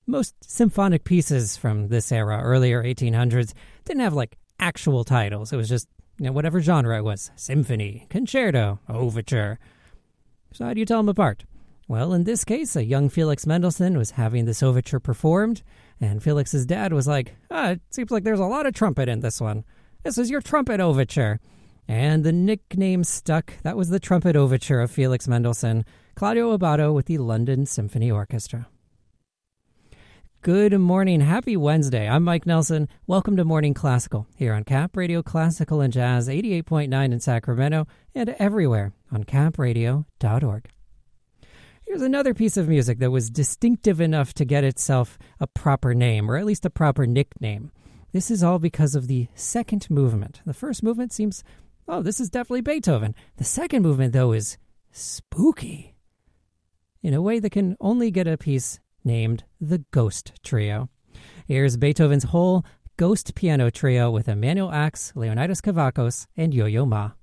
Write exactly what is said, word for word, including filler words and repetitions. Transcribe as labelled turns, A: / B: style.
A: most symphonic pieces from this era, earlier eighteen hundreds, didn't have like actual titles. It was just, you know, whatever genre it was. Symphony, concerto, overture. So how do you tell them apart? Well, in this case, a young Felix Mendelssohn was having this overture performed, and Felix's dad was like, ah, it seems like there's a lot of trumpet in this one. This is your trumpet overture. And the nickname stuck. That was the trumpet overture of Felix Mendelssohn, Claudio Abbado with the London Symphony Orchestra. Good morning. Happy Wednesday. I'm Mike Nelson. Welcome to Morning Classical here on Cap Radio Classical and Jazz eighty-eight point nine in Sacramento and everywhere on cap radio dot org. Here's another piece of music that was distinctive enough to get itself a proper name, or at least a proper nickname. This is all because of the second movement. The first movement seems, oh, this is definitely Beethoven. The second movement, though, is spooky in a way that can only get a piece named the Ghost Trio. Here's Beethoven's whole Ghost Piano Trio with Emanuel Ax, Leonidas Kavakos, and Yo-Yo Ma.